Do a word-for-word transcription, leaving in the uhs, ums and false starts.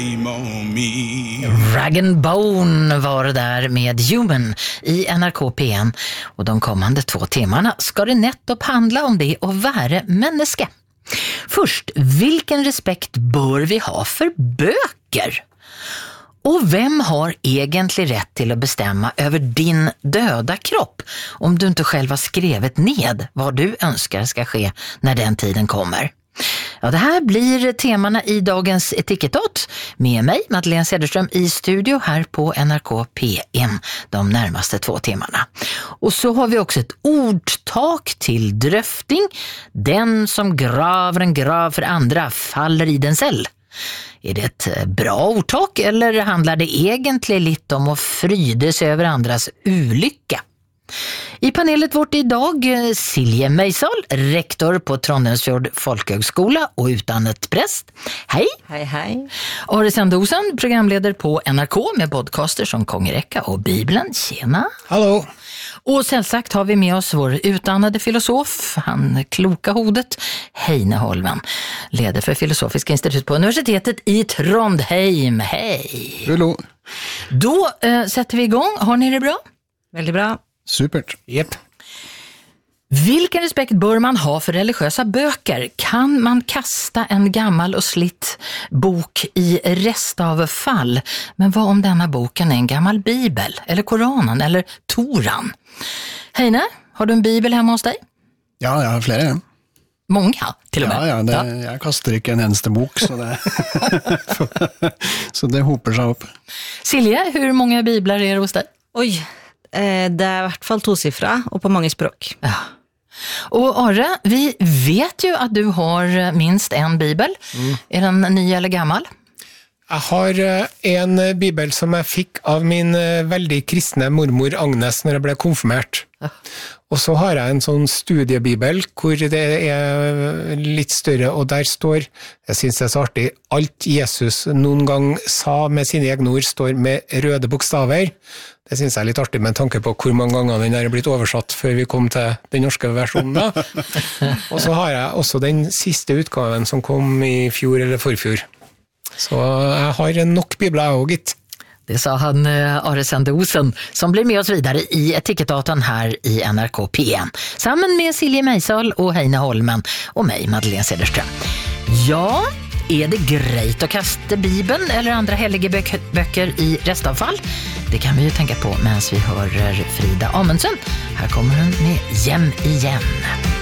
Rag and Bone var det där med Human i N R K P N, och de kommande två timmarna ska det nettopp handla om det och vara människa. Först, vilken respekt bör vi ha för böcker? Och vem har egentligen rätt till att bestämma över din döda kropp om du inte själv har skrivit ned vad du önskar ska ske när den tiden kommer? Ja, det här blir temana i dagens Etikettot med mig, Madeleine Cederström, i studio här på N R K P N de närmaste två timmarna. Och så har vi också ett ordtak till dröfting. Den som graver en grav för andra faller i den cell. Är det ett bra ordtak eller handlar det egentligen lite om att fryda sig över andras olycka? I panelet vårt idag Silje Meisal, rektor på Trondheimsfjord folkhögskola och utannat präst. Hej! Hej, hej. Are Sandosen, programledare på N R K med podcaster som Kongeräcka och Bibeln. Tjena! Hallå! Och selvsagt har vi med oss vår utannade filosof, han kloka hodet, Heine Holmen, leder för Filosofiska institut på universitetet i Trondheim. Hej! Hello. Då äh, sätter vi igång. Har ni det bra? Väldigt bra. Supert. Yep. Vilken respekt bör man ha för religiösa böcker? Kan man kasta en gammal och slitt bok i restavfall? Men vad om denna boken är en gammal bibel? Eller Koranen? Eller Toran? Heine, har du en bibel hemma hos dig? Ja, jag har flera. Många, till och med. Ja, ja, det, ja. Jag kastar inte en eneste bok, så det, så det hoper sig upp. Silje, hur många biblar är det hos dig? Oj, eh, det är i hvert fall tosifra och på många språk. Ja. Och Are, vi vet ju att du har minst en bibel. Mm. Är den ny eller gammal? Jag har en bibel som jag fick av min väldigt kristna mormor Agnes när jag blev konfirmert. Ja. Och så har jag en sån studiebibel hvor det är lite större, och där står, jag syns det är så artigt, allt Jesus någon gång sa med sina egna ord står med röda bokstäver. Det syns jag är lite artigt med tanke på hur många gånger den har blivit översatt för vi kom till den norska versionen. Och så har jag också den sista utgåvan som kom i fjol eller förfjol. Så jag har nog biblar och gitt. Det sa han uh, Are Sandosen som blir med oss vidare i Etikettoten här i N R K P N. Samman med Silje Meisal och Heine Holmen och mig, Madeleine Cederström. Ja, är det grejt att kasta Bibeln eller andra heliga bö- böcker i restavfall? Det kan vi ju tänka på medan vi hör Frida Amundsen. Här kommer hon med Jäm igen.